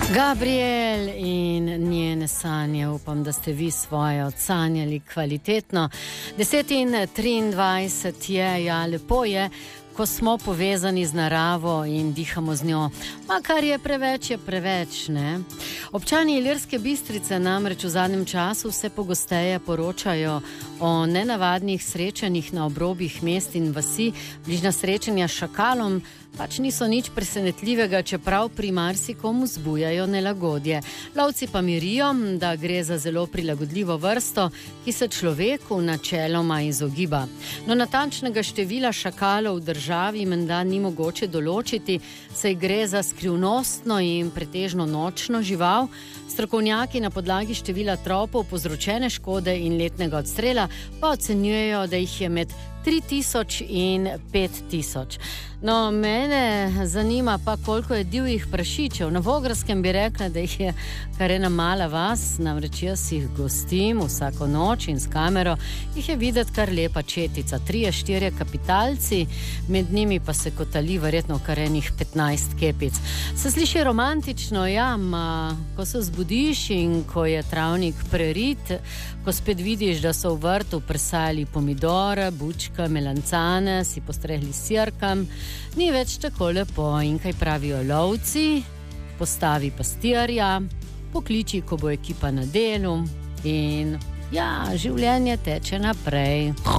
Gabriel in njene sanje, upam, da ste vi svoje odsanjali kvalitetno. 10:23 je, ja, lepo je, ko smo povezani z naravo in dihamo z njo. Ma kar je preveč, ne? Občani Ilirske Bistrice namreč v zadnjem času vse pogosteje poročajo o nenavadnih srečanjih na obrobjih mest in vasi. Bližnja srečanja s šakalom pač niso nič presenetljivega, čeprav pri marsikomu zbujajo nelagodje. Lovci pa mirijo, da gre za zelo prilagodljivo vrsto, ki se človeku načeloma izogiba. No, natančnega števila šakalov v državi menda ni mogoče določiti, saj gre za skrivnostno in pretežno nočno žival. Strokovnjaki na podlagi števila tropov, povzročene škode in letnega odstrela pa ocenjujejo, da jih je med 3000 in 5000. No, mene zanima pa, koliko je divjih prašičev. Na Vograskem bi rekla, da jih je kar ena mala vas, namreč jaz jih gostim vsako noč in s kamero jih je videti kar lepa četica, 3-4 kapitalci, med njimi pa se kotali verjetno kar enih 15 kepic. Se sliši romantično, ja, ko se zbudiš in ko je travnik prerit, ko spet vidiš, da so v vrtu presajali pomidore, bučke, melancane, si postregli sirkam, ni več tako lepo. In kaj pravijo lovci? Postavi pastirja, pokliči, ko bo ekipa na delu in ja, življenje teče naprej.